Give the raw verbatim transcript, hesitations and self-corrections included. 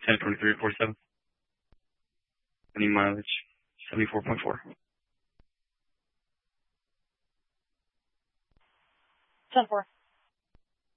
ten twenty-three forty-seven. Any mileage? seventy-four point four. ten four.